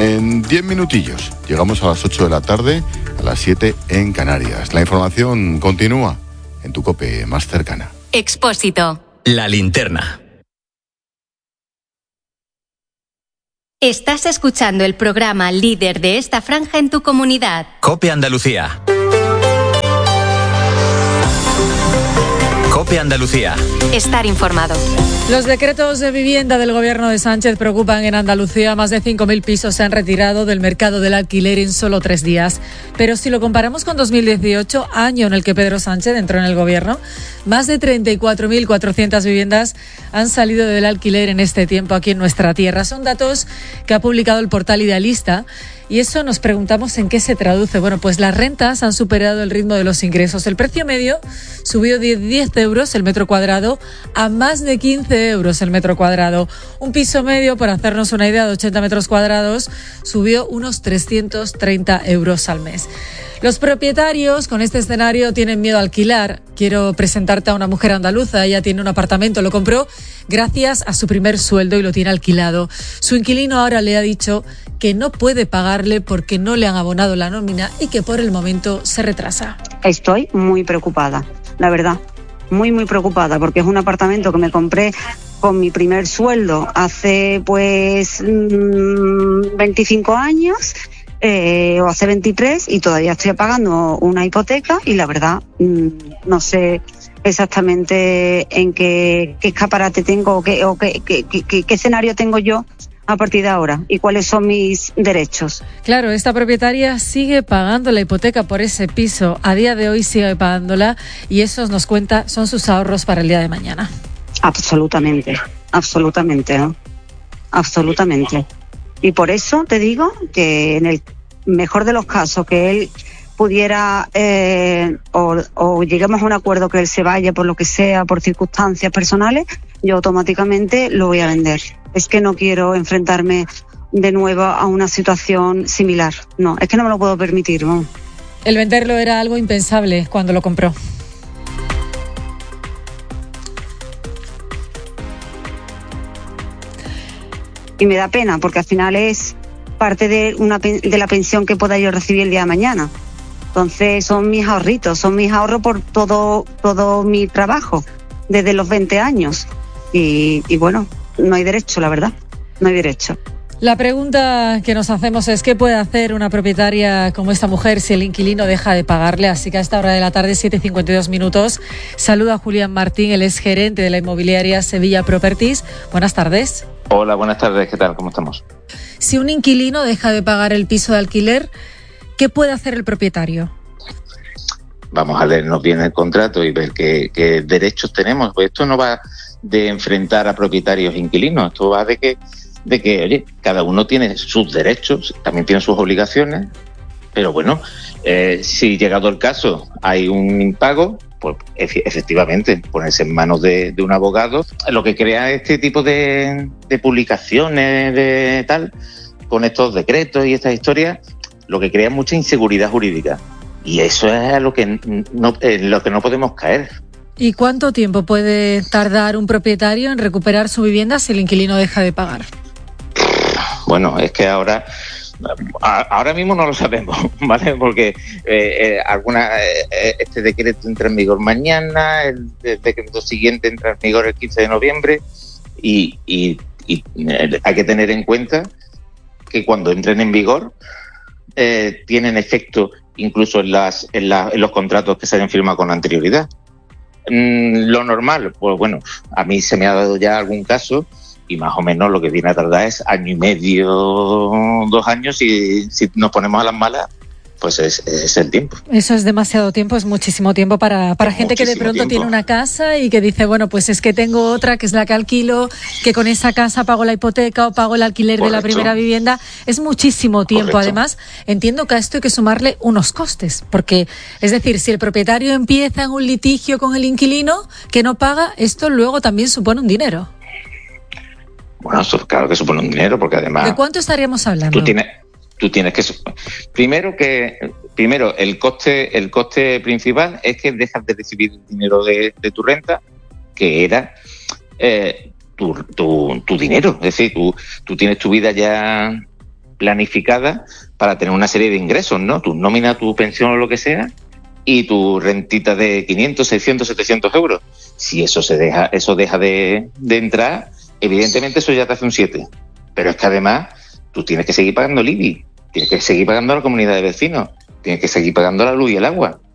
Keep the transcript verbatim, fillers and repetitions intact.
En diez minutillos llegamos a las ocho de la tarde, a las siete en Canarias. La información continúa en tu COPE más cercana. Expósito. La linterna. Estás escuchando el programa líder de esta franja en tu comunidad. COPE Andalucía. COPE Andalucía. Estar informado. Los decretos de vivienda del gobierno de Sánchez preocupan en Andalucía. Más de cinco mil pisos se han retirado del mercado del alquiler en solo tres días. Pero si lo comparamos con dos mil dieciocho, año en el que Pedro Sánchez entró en el gobierno, más de treinta y cuatro mil cuatrocientas viviendas han salido del alquiler en este tiempo aquí en nuestra tierra. Son datos que ha publicado el portal Idealista. Y eso nos preguntamos en qué se traduce. Bueno, pues las rentas han superado el ritmo de los ingresos. El precio medio subió de diez euros el metro cuadrado a más de quince euros el metro cuadrado. Un piso medio, por hacernos una idea, de ochenta metros cuadrados, subió unos trescientos treinta euros al mes. Los propietarios con este escenario tienen miedo a alquilar. Quiero presentarte a una mujer andaluza. Ella tiene un apartamento, lo compró gracias a su primer sueldo y lo tiene alquilado. Su inquilino ahora le ha dicho que no puede pagarle porque no le han abonado la nómina y que por el momento se retrasa. Estoy muy preocupada, la verdad, muy muy preocupada, porque es un apartamento que me compré con mi primer sueldo hace pues mmm, veinticinco años. Eh, o hace veintitrés y todavía estoy pagando una hipoteca y la verdad mmm, no sé exactamente en qué, qué escaparate tengo o, qué, o qué, qué, qué, qué escenario tengo yo a partir de ahora y cuáles son mis derechos. Claro, esta propietaria sigue pagando la hipoteca por ese piso, a día de hoy sigue pagándola y eso nos cuenta son sus ahorros para el día de mañana. Absolutamente, absolutamente, ¿no? absolutamente. Y por eso te digo que en el mejor de los casos que él pudiera eh, o, o lleguemos a un acuerdo que él se vaya por lo que sea, por circunstancias personales, yo automáticamente lo voy a vender. Es que no quiero enfrentarme de nuevo a una situación similar. No, es que no me lo puedo permitir, ¿no? El venderlo era algo impensable cuando lo compró. Y me da pena porque al final es parte de una de la pensión que pueda yo recibir el día de mañana. Entonces son mis ahorritos, son mis ahorros por todo todo mi trabajo desde los veinte años. Y, y bueno, no hay derecho, la verdad, no hay derecho. La pregunta que nos hacemos es ¿qué puede hacer una propietaria como esta mujer si el inquilino deja de pagarle? Así que a esta hora de la tarde, siete y cincuenta y dos minutos, saludo a Julián Martín, él es gerente de la inmobiliaria Sevilla Properties. Buenas tardes. Hola, buenas tardes, ¿qué tal? ¿Cómo estamos? Si un inquilino deja de pagar el piso de alquiler, ¿qué puede hacer el propietario? Vamos a leernos bien el contrato y ver qué, qué derechos tenemos. Pues esto no va de enfrentar a propietarios e inquilinos, esto va de que, de que, oye, cada uno tiene sus derechos, también tiene sus obligaciones, pero bueno, eh, si llegado el caso hay un impago, pues efectivamente ponerse en manos de, de un abogado. Lo que crea este tipo de, de publicaciones de tal, con estos decretos y estas historias, lo que crea es mucha inseguridad jurídica. Y eso es a lo que no, en lo que no podemos caer. ¿Y cuánto tiempo puede tardar un propietario en recuperar su vivienda si el inquilino deja de pagar? Bueno, es que ahora... Ahora mismo no lo sabemos, ¿vale? Porque eh, eh, alguna, eh, este decreto entra en vigor mañana, el, el decreto siguiente entra en vigor el quince de noviembre y, y, y eh, hay que tener en cuenta que cuando entren en vigor eh, tienen efecto incluso en, las, en, la, en los contratos que se hayan firmado con anterioridad. Mm, lo normal, pues bueno, a mí se me ha dado ya algún caso y más o menos lo que viene a tardar es año y medio, dos años, y si nos ponemos a las malas, pues es, es el tiempo. Eso es demasiado tiempo, es muchísimo tiempo para, para gente que de pronto tiempo. Tiene una casa y que dice, bueno, pues es que tengo otra que es la que alquilo, que con esa casa pago la hipoteca o pago el alquiler Correcto. De la primera vivienda. Es muchísimo tiempo. Correcto. Además, entiendo que a esto hay que sumarle unos costes, porque, es decir, si el propietario empieza en un litigio con el inquilino que no paga, esto luego también supone un dinero. Bueno, eso claro que supone un dinero, porque además... ¿De cuánto estaríamos hablando? Tú tienes, tú tienes que... Primero que primero el coste el coste principal es que dejas de recibir el dinero de, de tu renta, que era eh, tu, tu, tu dinero. Es decir, tú, tú tienes tu vida ya planificada para tener una serie de ingresos, ¿no? Tu nómina, tu pensión o lo que sea, y tu rentita de quinientos, seiscientos, setecientos euros. Si eso se deja, eso deja de, de entrar, evidentemente eso ya te hace un siete. Pero es que además tú tienes que seguir pagando el I B I, tienes que seguir pagando la comunidad de vecinos, tienes que seguir pagando la luz y el agua.